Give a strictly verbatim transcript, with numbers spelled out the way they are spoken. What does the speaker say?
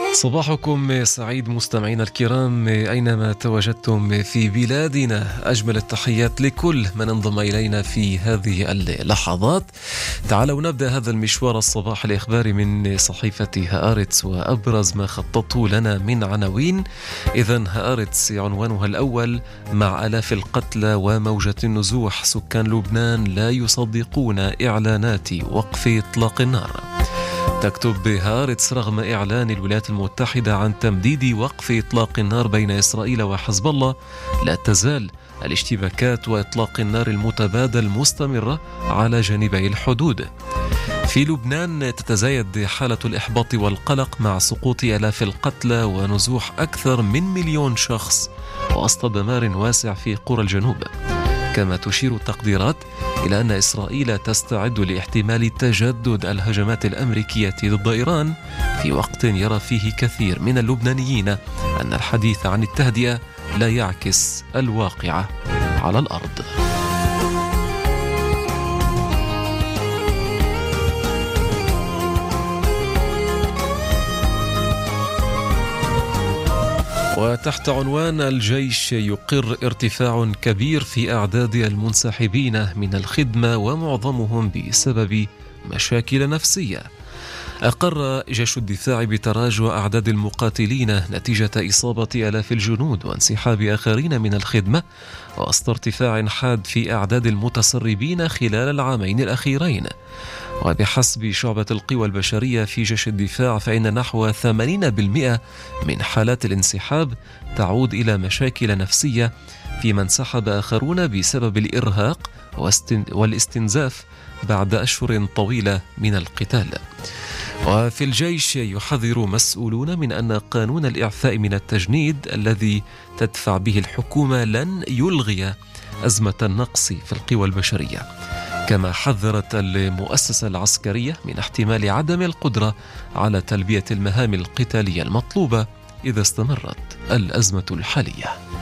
صباحكم سعيد مستمعينا الكرام أينما تواجدتم في بلادنا. أجمل التحيات لكل من انضم إلينا في هذه اللحظات. تعالوا نبدأ هذا المشوار الصباح الإخباري من صحيفة هآرتس وأبرز ما خططوا لنا من عناوين. إذن هآرتس عنوانها الأول: مع آلاف القتلى وموجة النزوح سكان لبنان لا يصدقون إعلانات وقف إطلاق النار. تكتب هآرتس: رغم إعلان الولايات المتحدة عن تمديد وقف إطلاق النار بين إسرائيل وحزب الله، لا تزال الاشتباكات وإطلاق النار المتبادل مستمرة على جانبي الحدود. في لبنان تتزايد حالة الإحباط والقلق مع سقوط آلاف القتلى ونزوح أكثر من مليون شخص وسط دمار واسع في قرى الجنوب. كما تشير التقديرات إلى أن إسرائيل تستعد لاحتمال تجدد الهجمات الأمريكية ضد إيران في وقت يرى فيه كثير من اللبنانيين أن الحديث عن التهدئة لا يعكس الواقع على الأرض. وتحت عنوان: الجيش يقر ارتفاع كبير في أعداد المنسحبين من الخدمة ومعظمهم بسبب مشاكل نفسية. أقر جيش الدفاع بتراجع أعداد المقاتلين نتيجة إصابة آلاف الجنود وانسحاب آخرين من الخدمة وسط ارتفاع حاد في أعداد المتسربين خلال العامين الأخيرين. وبحسب شعبة القوى البشرية في جيش الدفاع، فإن نحو ثمانين بالمئة من حالات الانسحاب تعود إلى مشاكل نفسية، فيما انسحب آخرون بسبب الإرهاق والاستنزاف بعد أشهر طويلة من القتال. وفي الجيش يحذر مسؤولون من أن قانون الإعفاء من التجنيد الذي تدفع به الحكومة لن يلغي أزمة النقص في القوى البشرية. كما حذرت المؤسسة العسكرية من احتمال عدم القدرة على تلبية المهام القتالية المطلوبة إذا استمرت الأزمة الحالية.